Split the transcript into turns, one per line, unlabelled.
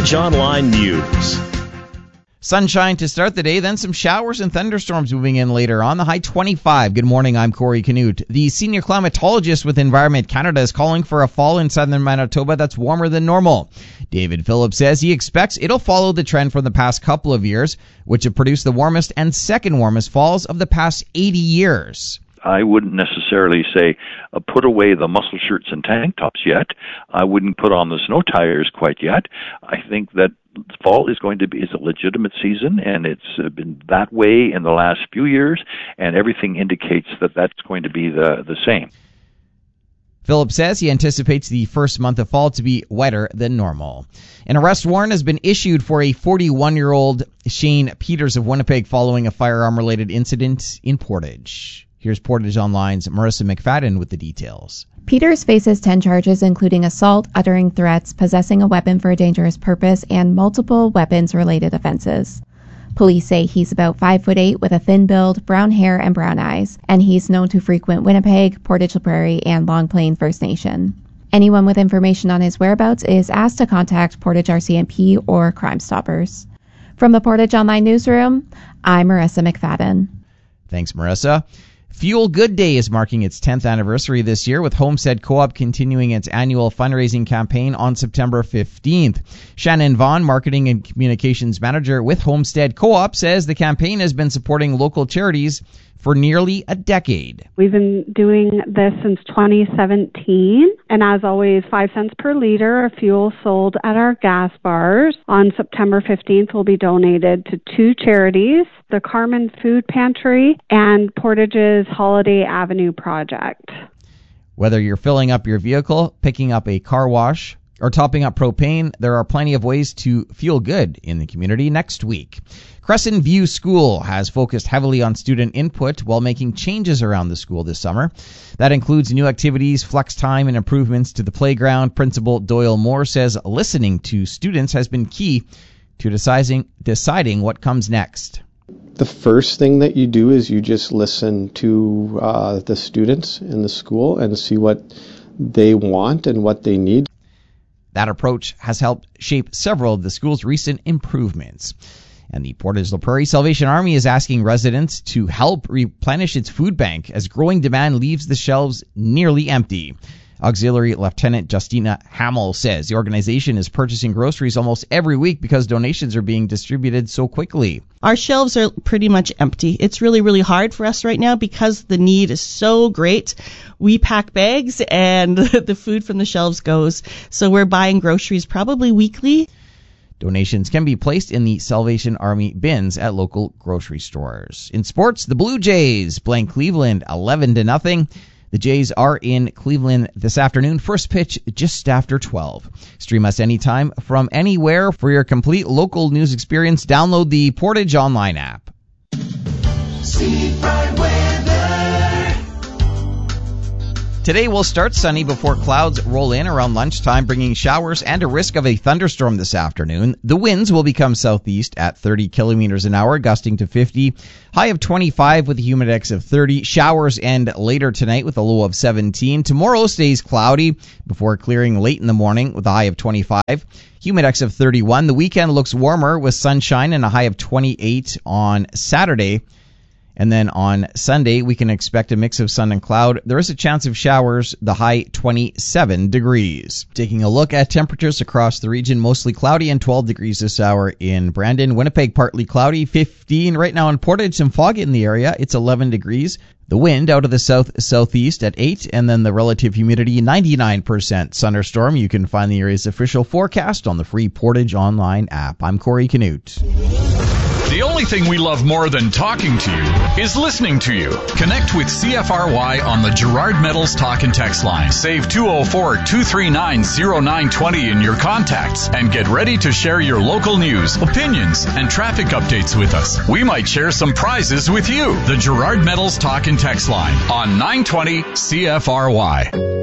Portage Online News.
Sunshine to start the day, then some showers and thunderstorms moving in later on. The high 25. Good morning, I'm Corey Canute. The senior climatologist with Environment Canada is calling for a fall in southern Manitoba that's warmer than normal. David Phillips says he expects it'll follow the trend from the past couple of years, which have produced the warmest and second warmest falls of the past 80 years.
I wouldn't necessarily say put away the muscle shirts and tank tops yet. I wouldn't put on the snow tires quite yet. I think that fall is a legitimate season, and it's been that way in the last few years, and everything indicates that that's going to be the same.
Phillips says he anticipates the first month of fall to be wetter than normal. An arrest warrant has been issued for a 41-year-old Shane Peters of Winnipeg following a firearm-related incident in Portage. Here's Portage Online's Marissa McFadden with the details.
Peters faces 10 charges, including assault, uttering threats, possessing a weapon for a dangerous purpose, and multiple weapons-related offenses. Police say he's about 5'8" with a thin build, brown hair, and brown eyes, and he's known to frequent Winnipeg, Portage La Prairie, and Long Plain First Nation. Anyone with information on his whereabouts is asked to contact Portage RCMP or Crime Stoppers. From the Portage Online Newsroom, I'm Marissa McFadden.
Thanks, Marissa. Fuel Good Day is marking its 10th anniversary this year, with Homestead Co-op continuing its annual fundraising campaign on September 15th. Shannon Vaughn, Marketing and Communications Manager with Homestead Co-op, says the campaign has been supporting local charities for nearly a decade.
We've been doing this since 2017, and as always, 5 cents per liter of fuel sold at our gas bars on September 15th will be donated to 2 charities, the Carmen Food Pantry and Portage's Holiday Avenue Project.
Whether you're filling up your vehicle, picking up a car wash, or topping up propane, there are plenty of ways to feel good in the community next week. Crescent View School has focused heavily on student input while making changes around the school this summer. That includes new activities, flex time, and improvements to the playground. Principal Doyle Moore says listening to students has been key to deciding what comes next.
The first thing that you do is you just listen to the students in the school and see what they want and what they need.
That approach has helped shape several of the school's recent improvements. And the Portage La Prairie Salvation Army is asking residents to help replenish its food bank as growing demand leaves the shelves nearly empty. Auxiliary Lieutenant Justina Hamill says the organization is purchasing groceries almost every week because donations are being distributed so quickly.
Our shelves are pretty much empty. It's really, really hard for us right now because the need is so great. We pack bags and the food from the shelves goes. So we're buying groceries probably weekly.
Donations can be placed in the Salvation Army bins at local grocery stores. In sports, the Blue Jays blank Cleveland 11-0. The Jays are in Cleveland this afternoon. First pitch just after 12. Stream us anytime from anywhere. For your complete local news experience, download the Portage Online app. Today will start sunny before clouds roll in around lunchtime, bringing showers and a risk of a thunderstorm this afternoon. The winds will become southeast at 30 kilometers an hour, gusting to 50. High of 25 with a humidex of 30. Showers end later tonight with a low of 17. Tomorrow stays cloudy before clearing late in the morning with a high of 25. Humidex of 31. The weekend looks warmer with sunshine and a high of 28 on Saturday. And then on Sunday, we can expect a mix of sun and cloud. There is a chance of showers, the high 27 degrees. Taking a look at temperatures across the region, mostly cloudy and 12 degrees this hour in Brandon. Winnipeg, partly cloudy, 15. Right now in Portage, some fog in the area. It's 11 degrees. The wind out of the south-southeast at 8, and then the relative humidity 99%. Thunderstorm. You can find the area's official forecast on the free Portage Online app. I'm Corey Canute.
The only thing we love more than talking to you is listening to you. Connect with CFRY on the Gerard Metals Talk and Text line. Save 204-239-0920 in your contacts and get ready to share your local news, opinions, and traffic updates with us. We might share some prizes with you. The Gerard Metals Talk and Text line on 920 CFRY.